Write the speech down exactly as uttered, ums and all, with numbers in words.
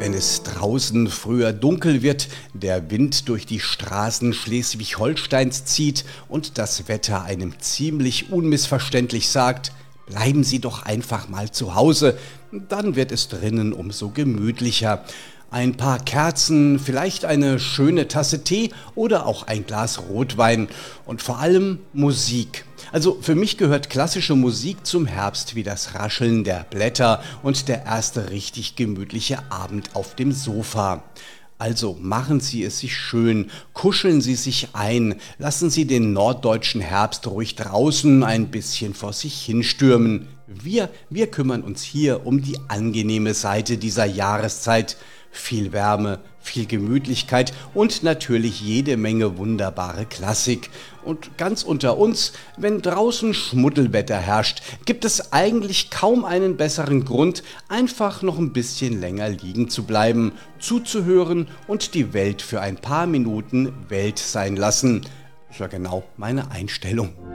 Wenn es draußen früher dunkel wird, der Wind durch die Straßen Schleswig-Holsteins zieht und das Wetter einem ziemlich unmissverständlich sagt: Bleiben Sie doch einfach mal zu Hause, dann wird es drinnen umso gemütlicher. Ein paar Kerzen, vielleicht eine schöne Tasse Tee oder auch ein Glas Rotwein und vor allem Musik. Also für mich gehört klassische Musik zum Herbst wie das Rascheln der Blätter und der erste richtig gemütliche Abend auf dem Sofa. Also machen Sie es sich schön, kuscheln Sie sich ein, lassen Sie den norddeutschen Herbst ruhig draußen ein bisschen vor sich hinstürmen. Wir, wir kümmern uns hier um die angenehme Seite dieser Jahreszeit. Viel Wärme, viel Gemütlichkeit und natürlich jede Menge wunderbare Klassik. Und ganz unter uns, wenn draußen Schmuddelwetter herrscht, gibt es eigentlich kaum einen besseren Grund, einfach noch ein bisschen länger liegen zu bleiben, zuzuhören und die Welt für ein paar Minuten Welt sein lassen. Das war genau meine Einstellung.